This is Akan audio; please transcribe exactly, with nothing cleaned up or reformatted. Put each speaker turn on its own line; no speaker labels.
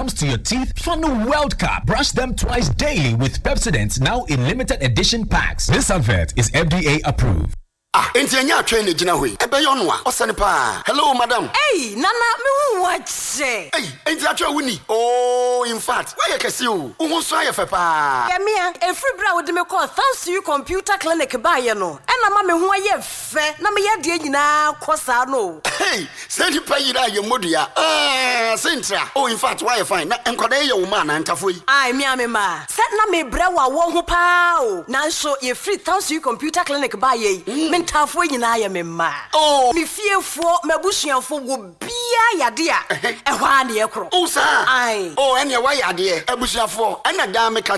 comes to your teeth, Funnel World Cup. Brush them twice daily with Pepsodent, now in limited edition packs. This advert is F D A approved.
Ah, enti anya train e gina hoi. Ebe yo no a, osane pa. Hello madam.
Hey, nana me hu wache.
Hey, enti atwa wuni. Oh, in fact, why you kesi o? Wo so ayefe pa.
Ya mia, e free bra wo de me call thanks to you computer clinic ba ye no. E na ma me hu ayefe, na me ye de nyina kosa no.
Hey, say you pay you that your modua. Ah, Sintra. Oh, in fact, why you fine? Na enkwada ye wo ma na ntafoi.
Ai me amema. Set na me bra wa wo ho pa o. Na so ye free thanks to you computer clinic ba ye. Me ntafoi nyina ye me ma.
Oh,
me fiefo mabusuafo wo bia yade a. E hwa na ye kro.
Oh, sir.
Ai.
Oh, enya why yade e abusuafo. Ena da me ka